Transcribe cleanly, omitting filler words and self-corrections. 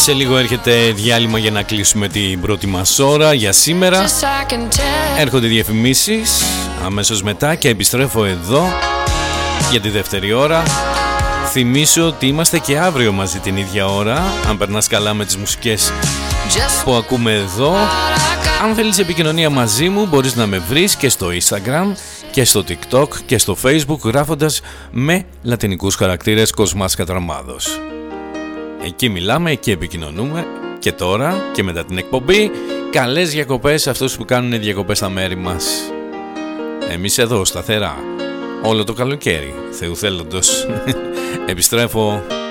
Σε λίγο έρχεται διάλειμμα για να κλείσουμε την πρώτη μας ώρα για σήμερα. Έρχονται διαφημίσεις αμέσως μετά και επιστρέφω εδώ για τη δεύτερη ώρα. Θυμίσω ότι είμαστε και αύριο μαζί την ίδια ώρα, αν περνάς καλά με τις μουσικές που ακούμε εδώ. Αν θέλεις επικοινωνία μαζί μου, μπορείς να με βρεις και στο Instagram και στο TikTok και στο Facebook γράφοντας με λατινικούς χαρακτήρες Κοσμάς Κατραμάδος. Εκεί μιλάμε και επικοινωνούμε. Και τώρα και μετά την εκπομπή, καλές διακοπές σε αυτούς που κάνουν διακοπές στα μέρη μας. Εμείς εδώ σταθερά όλο το καλοκαίρι, Θεού θέλοντος. Επιστρέφω